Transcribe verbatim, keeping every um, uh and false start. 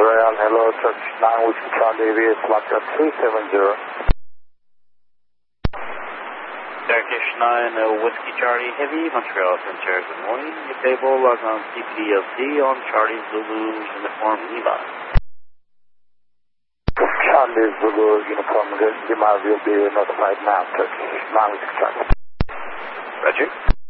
Royal, hello, touch nine Whiskey Charlie, V S Locker three seven zero. Turkish nine uh, Whiskey Charlie Heavy, Montreal Center, good morning. Your table log on C P D L C on Charlie Zulu Uniform Lima. Charlie Zulu Uniform Lima will be notified now, Turkish nine Whiskey Charlie. Roger.